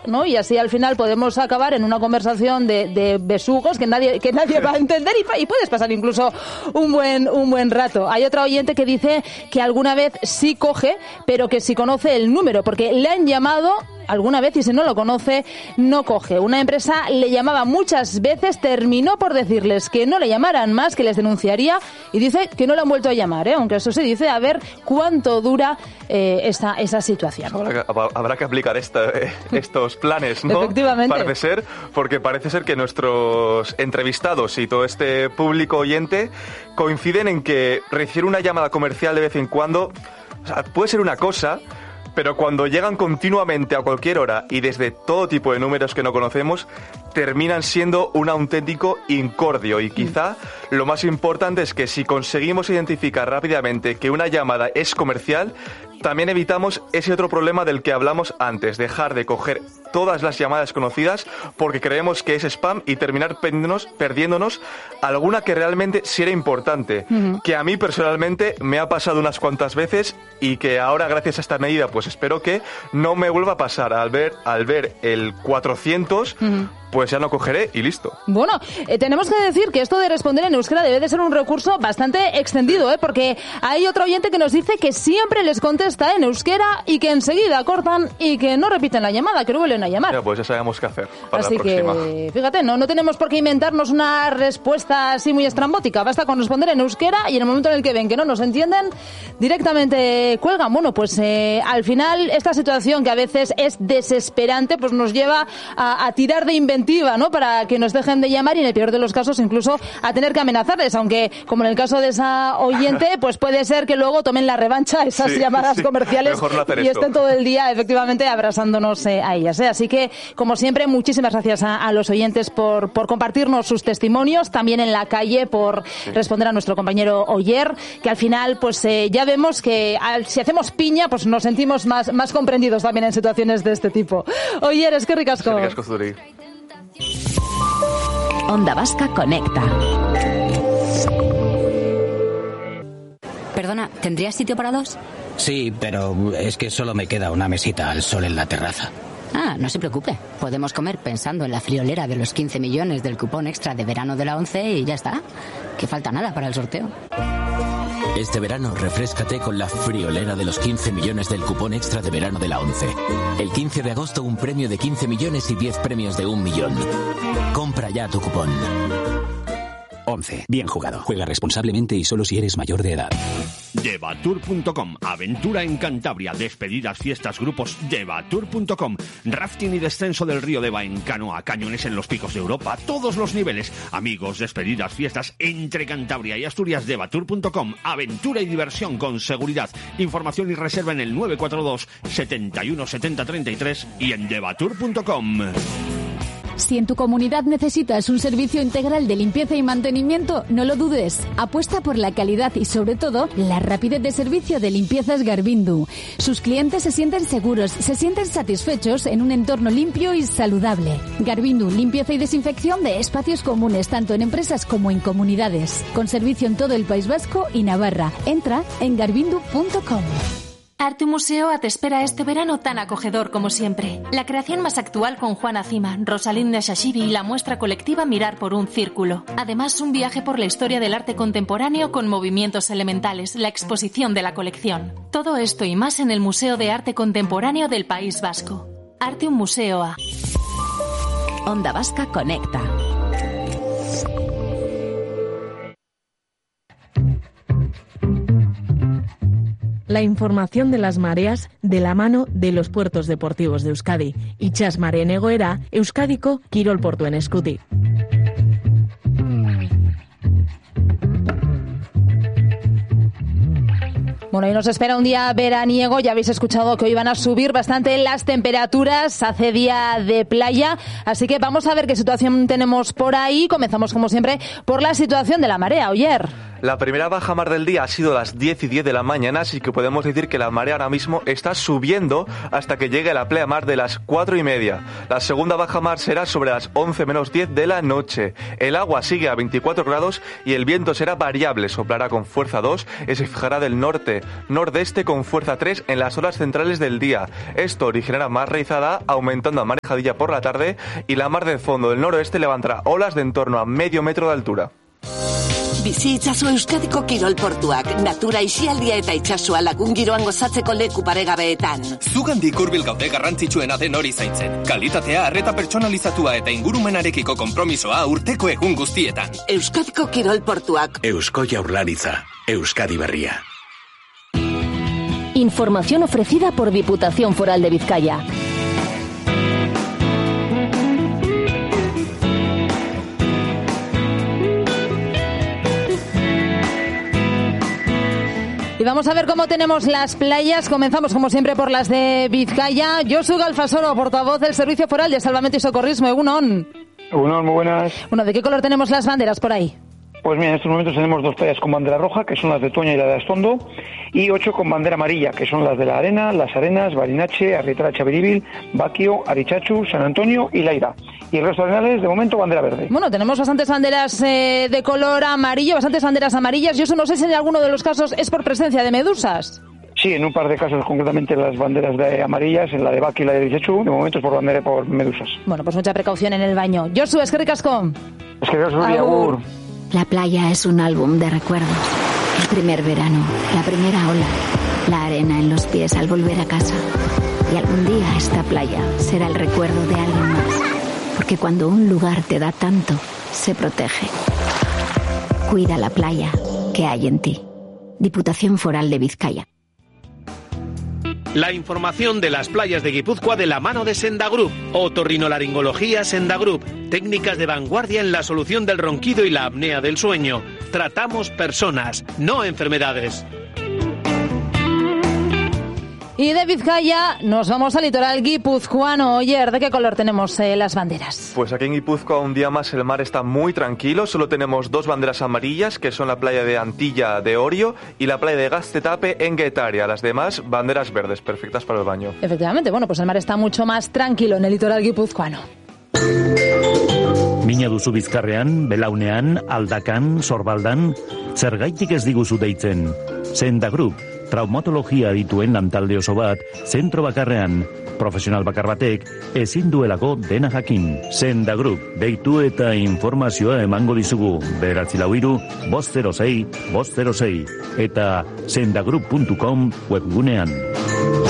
¿no? Y así al final podemos acabar en una conversación de besugos que nadie va a entender y puedes pasar incluso un buen rato. Hay otra oyente que dice que alguna vez sí coge, pero que sí conoce el número, porque le han llamado alguna vez y si no lo conoce, no coge. Una empresa le llamaba muchas veces, terminó por decirles que no le llamaran más, que les denunciaría y dice que no le han vuelto a llamar, aunque eso se dice, a ver cuánto dura esa situación. Habrá que aplicar estos planes, ¿no? Efectivamente. Parece ser, porque parece ser que nuestros entrevistados y todo este público oyente coinciden en que recibir una llamada comercial de vez en cuando, o sea, puede ser una cosa, pero cuando llegan continuamente a cualquier hora y desde todo tipo de números que no conocemos, terminan siendo un auténtico incordio. Y quizá lo más importante es que si conseguimos identificar rápidamente que una llamada es comercial, también evitamos ese otro problema del que hablamos antes, dejar de coger todas las llamadas conocidas porque creemos que es spam y terminar perdiéndonos alguna que realmente sí era importante, que a mí personalmente me ha pasado unas cuantas veces y que ahora gracias a esta medida pues espero que no me vuelva a pasar. Al ver el 400 pues ya no cogeré y listo. Bueno, tenemos que decir que esto de responder en euskera debe de ser un recurso bastante extendido, porque hay otro oyente que nos dice que siempre les contesta en euskera y que enseguida cortan y que no repiten la llamada, que no vuelven a llamar. Ya, pues ya sabemos qué hacer para así la próxima. Que, fíjate, no tenemos por qué inventarnos una respuesta así muy estrambótica, basta con responder en euskera y en el momento en el que ven que no nos entienden, directamente cuelgan. Bueno, pues al final esta situación que a veces es desesperante, pues nos lleva a tirar de inventiva, ¿no? Para que nos dejen de llamar y en el peor de los casos incluso a tener que amenazarles, aunque como en el caso de esa oyente, pues puede ser que luego tomen la revancha esas llamadas comerciales y estén todo el día efectivamente abrazándonos a ellas. Así que, como siempre, muchísimas gracias a los oyentes por compartirnos sus testimonios, también en la calle por responder a nuestro compañero Oyer, que al final pues ya vemos que si hacemos piña pues nos sentimos más comprendidos también en situaciones de este tipo. Oyer, es que ricasco. Es que ricasco, Zuri. Onda Vasca conecta. Perdona, ¿tendrías sitio para dos? Sí, pero es que solo me queda una mesita al sol en la terraza. Ah, no se preocupe. Podemos comer pensando en la friolera de los 15 millones del cupón extra de verano de la 11 y ya está. Que falta nada para el sorteo. Este verano, refréscate con la friolera de los 15 millones del cupón extra de verano de la 11. El 15 de agosto, un premio de 15 millones y 10 premios de 1 millón. Compra ya tu cupón. 11. Bien jugado. Juega responsablemente y solo si eres mayor de edad. Devatour.com. Aventura en Cantabria. Despedidas, fiestas, grupos. Devatour.com. Rafting y descenso del río Deva en canoa. Cañones en los picos de Europa. Todos los niveles. Amigos, despedidas, fiestas entre Cantabria y Asturias. Devatour.com. Aventura y diversión con seguridad. Información y reserva en el 942 71 70 33 y en Devatour.com. Si en tu comunidad necesitas un servicio integral de limpieza y mantenimiento, no lo dudes. Apuesta por la calidad y, sobre todo, la rapidez de servicio de Limpiezas Garbindu. Sus clientes se sienten seguros, se sienten satisfechos en un entorno limpio y saludable. Garbindu, limpieza y desinfección de espacios comunes, tanto en empresas como en comunidades. Con servicio en todo el País Vasco y Navarra. Entra en garbindu.com. Arte Museoa te espera este verano tan acogedor como siempre. La creación más actual con Juana Cima, Rosalinda Shashiri y la muestra colectiva Mirar por un Círculo. Además, un viaje por la historia del arte contemporáneo con movimientos elementales, la exposición de la colección. Todo esto y más en el Museo de Arte Contemporáneo del País Vasco. Arte Museoa. Onda Vasca conecta. La información de las mareas de la mano de los puertos deportivos de Euskadi. Itxas mareen egoera, Euskadiko kirol portuen eskutik. Bueno, y nos espera un día veraniego. Ya habéis escuchado que hoy van a subir bastante las temperaturas. Hace día de playa. Así que vamos a ver qué situación tenemos por ahí. Comenzamos, como siempre, por la situación de la marea. Oyer. La primera bajamar del día ha sido a las 10:10 de la mañana, así que podemos decir que la marea ahora mismo está subiendo hasta que llegue a la pleamar de las 4:30. La segunda bajamar será sobre las 11 menos 10 de la noche. El agua sigue a 24 grados y el viento será variable, soplará con fuerza 2 y se fijará del norte-nordeste con fuerza 3 en las horas centrales del día. Esto originará mar rizada, aumentando a marejadilla por la tarde, y la mar de fondo del noroeste levantará olas de en torno a medio metro de altura. Bizi itzazu Euskadiko kirol portuak, natura isialdia eta itsasua lagun giroan gozatzeko leku paregabeetan. Zugandik hurbil gaude garrantzitsuena den hori zaintzen. Kalitatea, arreta pertsonalizatua eta ingurumenarekiko konpromisoa urteko egun guztietan. Euskadiko kirol portuak. Eusko Jaurlaritza, Euskadi berria. Información ofrecida por Diputación Foral de Vizcaya. Y vamos a ver cómo tenemos las playas. Comenzamos, como siempre, por las de Vizcaya. Josu Galfasoro, portavoz del Servicio Foral de Salvamento y Socorrismo. Egunon. Egunon, muy buenas. Bueno, ¿de qué color tenemos las banderas por ahí? Pues mira, en estos momentos tenemos 2 playas con bandera roja, que son las de Toña y la de Astondo, y 8 con bandera amarilla, que son las de La Arena, Las Arenas, Barinache, Arrietara Chaviribil, Baquio, Arichachu, San Antonio y Laira. Y el resto de arenales, de momento, bandera verde. Bueno, tenemos bastantes banderas de color amarillo, bastantes banderas amarillas. Yo no sé si en alguno de los casos es por presencia de medusas. Sí, en un par de casos, concretamente las banderas de amarillas, en la de Baquio y la de Arichachu, de momento es por bandera por medusas. Bueno, pues mucha precaución en el baño. Josu, eskerrik asko. Eskerrik asko, agur. La playa es un álbum de recuerdos. El primer verano, la primera ola, la arena en los pies al volver a casa. Y algún día esta playa será el recuerdo de alguien más. Porque cuando un lugar te da tanto, se protege. Cuida la playa que hay en ti. Diputación Foral de Vizcaya. La información de las playas de Guipúzcoa de la mano de Senda Group. Otorrinolaringología Senda Group. Técnicas de vanguardia en la solución del ronquido y la apnea del sueño. Tratamos personas, no enfermedades. Y de Vizcaya nos vamos al litoral guipuzcoano. Oyer, ¿de qué color tenemos las banderas? Pues aquí en Guipúzcoa un día más el mar está muy tranquilo. Solo tenemos 2 banderas amarillas, que son la playa de Antilla de Orio y la playa de Gaztetape en Guetaria. Las demás, banderas verdes, perfectas para el baño. Efectivamente, bueno, pues el mar está mucho más tranquilo en el litoral guipuzcoano. Mina duzu Bizkarrean, Belaunean, Aldakan, Sorbaldan, zergaitik ez diguzu deitzen. Senda Group, traumatologia adituen lantalde oso bat, zentro bakarrean, profesional bakar batek, ezin duelako dena jakin. Senda Group, deitu eta informazioa emango dizugu, 943-506-506, eta sendagroup.com webgunean.